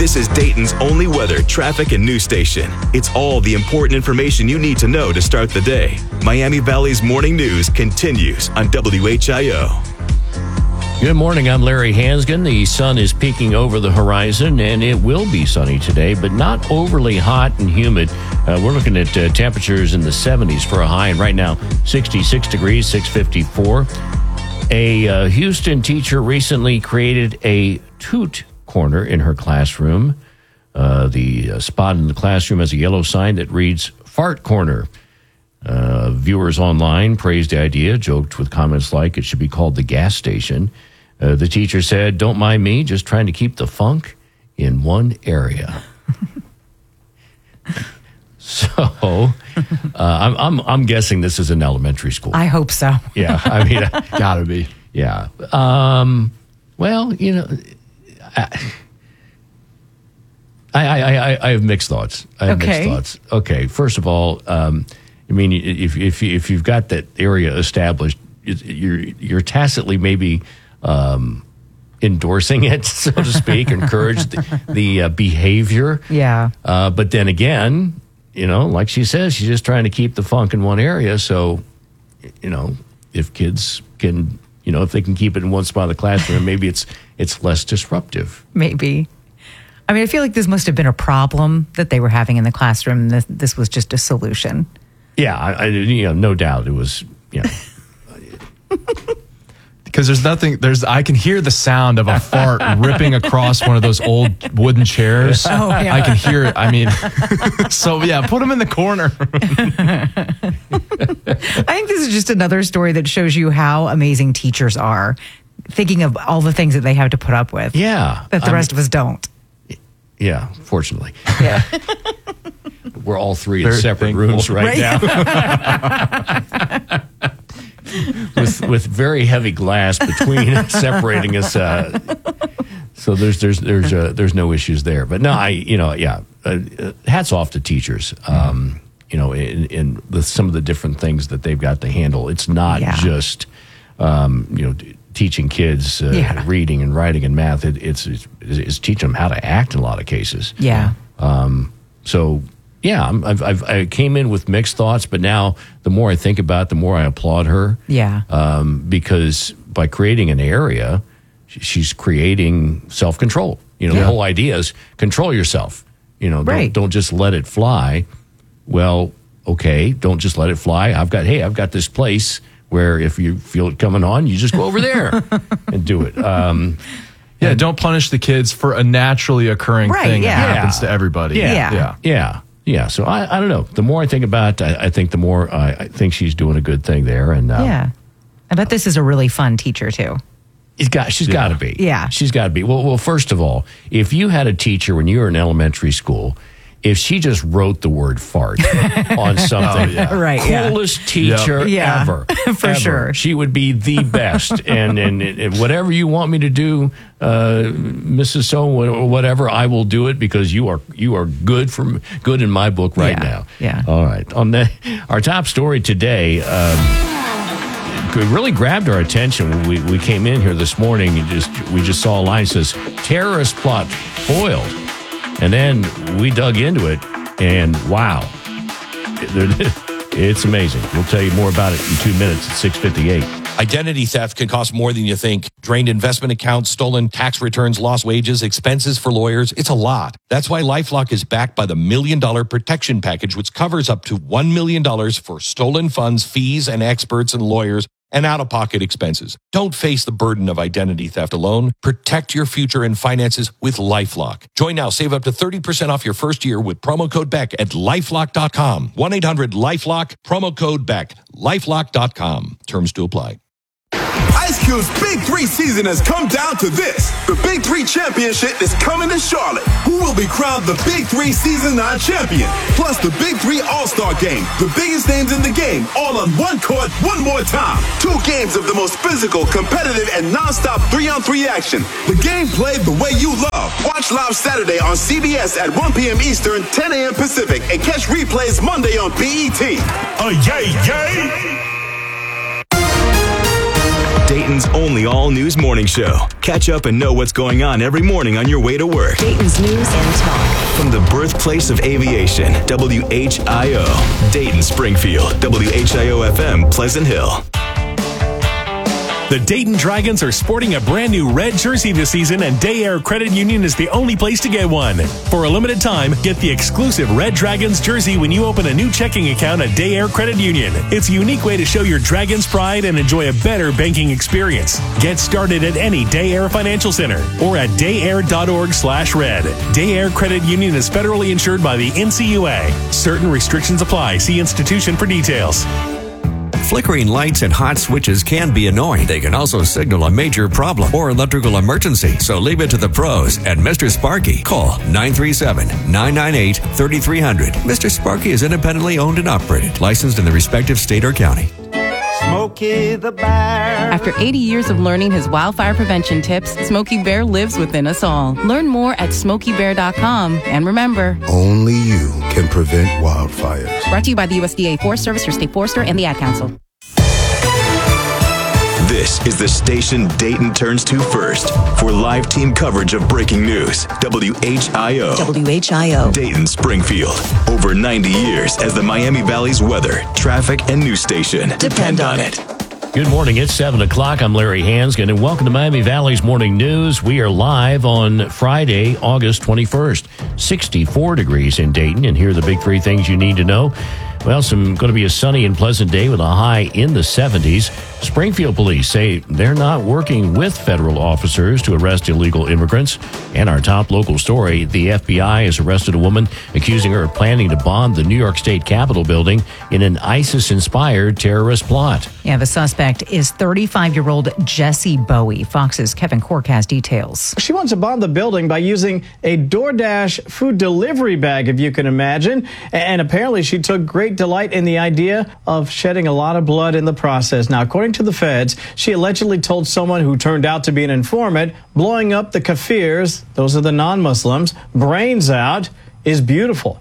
This is Dayton's only weather, traffic, and news station. It's all the important information you need to know to start the day. Miami Valley's Morning News continues on WHIO. Good morning, I'm Larry Hansgen. The sun is peeking over the horizon, and it will be sunny today, but not overly hot and humid. We're looking at temperatures in the 70s for a high, and right now, 66 degrees, 654. A Houston teacher recently created a toot corner in her classroom. The spot in the classroom has a yellow sign that reads, Fart Corner. Viewers online praised the idea, joked with comments like it should be called the gas station. The teacher said, don't mind me, just trying to keep the funk in one area. So, I'm guessing this is an elementary school. I hope so. Yeah, I mean, gotta be. Yeah. Well, you know, I have mixed thoughts. Okay, first of all, I mean, if you've got that area established, you're tacitly maybe endorsing it, so to speak, encourage the behavior. Yeah. But then again, you know, like she says, she's just trying to keep the funk in one area. So, you know, if kids can, you know, if they can keep it in one spot of the classroom, maybe it's less disruptive. Maybe. I mean, I feel like this must have been a problem that they were having in the classroom. This was just a solution. Yeah, you know, no doubt it was, you know. Because I can hear the sound of a fart ripping across one of those old wooden chairs. Oh, yeah. I can hear it. I mean, so yeah, put them in the corner. I think this is just another story that shows you how amazing teachers are, thinking of all the things that they have to put up with. Yeah. That the rest of us don't. Yeah, fortunately. Yeah. We're all three in Very separate thankful. rooms right now. with very heavy glass between separating us. So there's no issues there. But no, hats off to teachers. You know, in some of the different things that they've got to handle. It's not just you know, teaching kids reading and writing and math. It's teaching them how to act in a lot of cases. Yeah. So. Yeah, I came in with mixed thoughts, but now the more I think about it, the more I applaud her. Yeah. Because by creating an area, she's creating self-control. You know, the whole idea is control yourself. You know, don't just let it fly. Well, okay, don't just let it fly. I've got this place where if you feel it coming on, you just go over there and do it. Yeah, don't punish the kids for a naturally occurring thing that happens to everybody. Yeah, so I don't know. The more I think about it, I think the more I think she's doing a good thing there. And I bet this is a really fun teacher, too. She's got to be. Yeah. She's got to be. Well, first of all, if you had a teacher when you were in elementary school, if she just wrote the word fart on something, coolest teacher ever. For sure. She would be the best. and whatever you want me to do, Mrs. So or whatever, I will do it because you are good in my book right now. Yeah. All right. On our top story today, really grabbed our attention when we came in here this morning. We just saw a line that says terrorist plot foiled. And then we dug into it, and wow, it's amazing. We'll tell you more about it in 2 minutes at 6:58. Identity theft can cost more than you think. Drained investment accounts, stolen tax returns, lost wages, expenses for lawyers. It's a lot. That's why LifeLock is backed by the $1 Million Protection Package, which covers up to $1 million for stolen funds, fees, and experts and lawyers, and out-of-pocket expenses. Don't face the burden of identity theft alone. Protect your future and finances with LifeLock. Join now. Save up to 30% off your first year with promo code BECK at LifeLock.com. 1-800-LifeLock, promo code BECK. LifeLock.com. Terms to apply. Ice Cube's Big 3 season has come down to this. The Big 3 Championship is coming to Charlotte. Who will be crowned the Big 3 Season 9 champion? Plus the Big 3 All-Star Game. The biggest names in the game, all on one court, one more time. 2 games of the most physical, competitive, and non-stop 3-on-3 action. The game played the way you love. Watch live Saturday on CBS at 1 p.m. Eastern, 10 a.m. Pacific, and catch replays Monday on BET. Yay! Dayton's only all-news morning show. Catch up and know what's going on every morning on your way to work. Dayton's news and talk. From the birthplace of aviation, WHIO. Dayton, Springfield, WHIO-FM, Pleasant Hill. The Dayton Dragons are sporting a brand new red jersey this season, and Day Air Credit Union is the only place to get one. For a limited time, get the exclusive Red Dragons jersey when you open a new checking account at Day Air Credit Union. It's a unique way to show your Dragons pride and enjoy a better banking experience. Get started at any Day Air Financial Center or at dayair.org/red. Day Air Credit Union is federally insured by the NCUA. Certain restrictions apply. See institution for details. Flickering lights and hot switches can be annoying. They can also signal a major problem or electrical emergency. So leave it to the pros at Mr. Sparky. Call 937-998-3300. Mr. Sparky is independently owned and operated, licensed in the respective state or county. Smokey the Bear. After 80 years of learning his wildfire prevention tips, Smokey Bear lives within us all. Learn more at SmokeyBear.com. And remember, only you can prevent wildfires. Brought to you by the USDA Forest Service, your state forester, and the Ad Council. This is the station Dayton turns to first for live team coverage of breaking news. WHIO. WHIO. Dayton, Springfield. Over 90 years as the Miami Valley's weather, traffic, and news station. Depend on it. Good morning. It's 7 o'clock. I'm Larry Hansgen, and welcome to Miami Valley's Morning News. We are live on Friday, August 21st. 64 degrees in Dayton, and here are the big three things you need to know. Well, going to be a sunny and pleasant day with a high in the 70s. Springfield police say they're not working with federal officers to arrest illegal immigrants. And our top local story, the FBI has arrested a woman accusing her of planning to bomb the New York State Capitol building in an ISIS-inspired terrorist plot. Yeah, the suspect is 35-year-old Jesse Bowie. Fox's Kevin Cork has details. She wants to bomb the building by using a DoorDash food delivery bag, if you can imagine. And apparently she took great delight in the idea of shedding a lot of blood in the process. Now, according to the feds, she allegedly told someone who turned out to be an informant, blowing up the Kafirs, those are the non-Muslims, brains out is beautiful.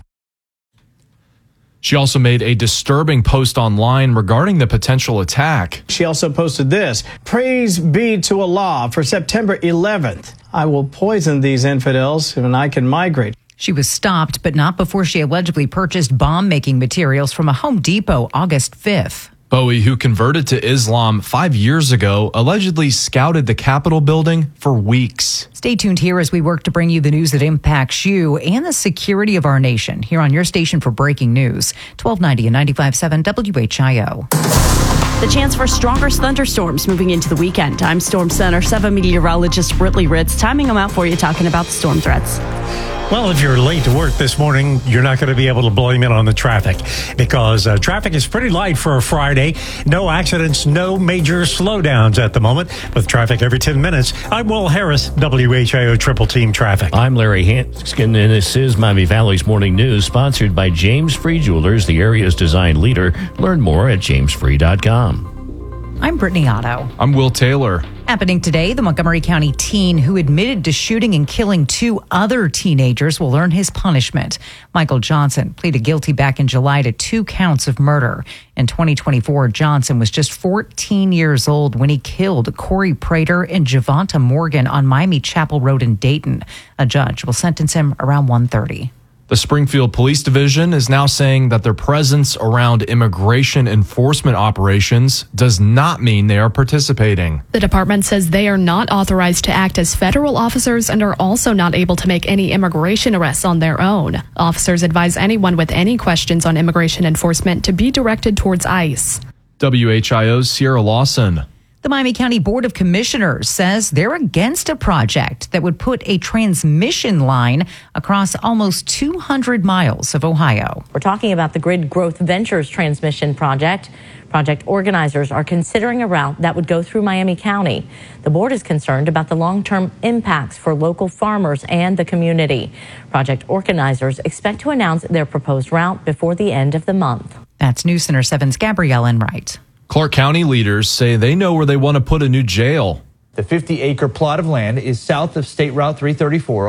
She also made a disturbing post online regarding the potential attack. She also posted this: "Praise be to Allah for September 11th. I will poison these infidels and I can migrate." She was stopped, but not before she allegedly purchased bomb-making materials from a Home Depot August 5th. Bowie, who converted to Islam 5 years ago, allegedly scouted the Capitol building for weeks. Stay tuned here as we work to bring you the news that impacts you and the security of our nation here on your station for breaking news, 1290 and 95.7 WHIO. The chance for stronger thunderstorms moving into the weekend. I'm Storm Center 7 meteorologist Britley Ritz, timing them out for you, talking about the storm threats. Well, if you're late to work this morning, you're not going to be able to blame it on the traffic because traffic is pretty light for a Friday. No accidents, no major slowdowns at the moment with traffic every 10 minutes. I'm Will Harris, WHIO Triple Team Traffic. I'm Larry Hansgen, and this is Miami Valley's Morning News, sponsored by James Free Jewelers, the area's design leader. Learn more at jamesfree.com. I'm Brittany Otto. I'm Will Taylor. Happening today, the Montgomery County teen who admitted to shooting and killing 2 other teenagers will earn his punishment. Michael Johnson pleaded guilty back in July to 2 counts of murder. In 2024, Johnson was just 14 years old when he killed Corey Prater and Javonta Morgan on Miami Chapel Road in Dayton. A judge will sentence him around 1:30. The Springfield Police Division is now saying that their presence around immigration enforcement operations does not mean they are participating. The department says they are not authorized to act as federal officers and are also not able to make any immigration arrests on their own. Officers advise anyone with any questions on immigration enforcement to be directed towards ICE. WHIO's Sierra Lawson. The Miami County Board of Commissioners says they're against a project that would put a transmission line across almost 200 miles of Ohio. We're talking about the Grid Growth Ventures transmission project. Project organizers are considering a route that would go through Miami County. The board is concerned about the long-term impacts for local farmers and the community. Project organizers expect to announce their proposed route before the end of the month. That's News Center 7's Gabrielle Enright. Clark County leaders say they know where they want to put a new jail. The 50-acre plot of land is south of State Route 334.